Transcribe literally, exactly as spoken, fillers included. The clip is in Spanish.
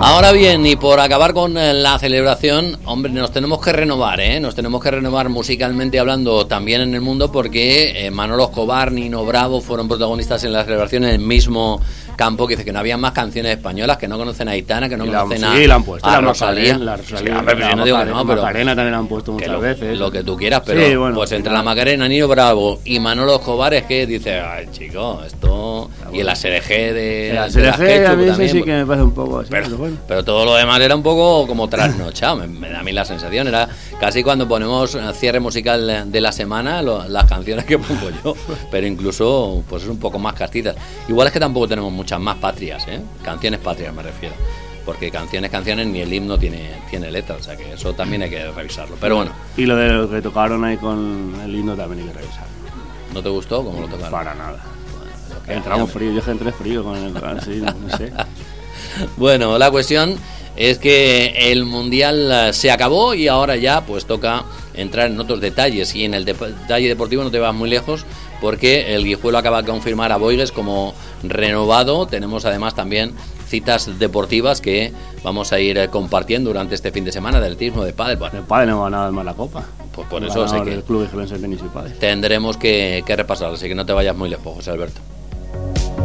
Ahora bien, y por acabar con la celebración, hombre, nos tenemos que renovar, ¿eh? Nos tenemos que renovar musicalmente hablando también en el mundo, porque eh, Manolo Escobar, Nino Bravo fueron protagonistas en la celebración en el mismo campo, que dice que no había más canciones españolas, que no conocen a Aitana, que no la, conocen sí, a, la han puesto, a la Rosalía. La Rosalía, sí, hombre, pero la yo no digo que no, pero Macarena también la han puesto muchas lo, veces. Lo que tú quieras, pero sí, bueno, pues entre nada. la Macarena, Nino Bravo y Manolo Escobar es que dice, ay, chico, esto... Y el A S R G de, el de A S R G las Ketchup a mí también, sí pues, que me parece un poco así, pero, pero bueno. pero todo lo demás era un poco como trasnochado, me, me da a mí la sensación, era casi cuando ponemos cierre musical de la semana, lo, las canciones que pongo yo, pero incluso pues es un poco más castitas. Igual es que tampoco tenemos muchas más patrias, ¿eh? Canciones patrias me refiero, porque canciones, canciones, ni el himno tiene, tiene letra, o sea que eso también hay que revisarlo, pero bueno. Y lo de lo que tocaron ahí con el himno también hay que revisarlo. ¿No te gustó cómo lo tocaron? Para nada. Bueno, que entramos ya... frío, yo que entré frío con el sí, no, no sé. Bueno, la cuestión es que el Mundial se acabó y ahora ya pues toca entrar en otros detalles, y en el detalle deportivo no te vas muy lejos, porque el Guijuelo acaba de confirmar a Boigues como renovado. Tenemos además también citas deportivas que vamos a ir compartiendo durante este fin de semana, de atletismo, de pádel. Bueno, de pádel no va nada más la copa. Pues por eso sé que el club de tenis y pádel. Tendremos que, que repasarlo, así que no te vayas muy lejos, José Alberto.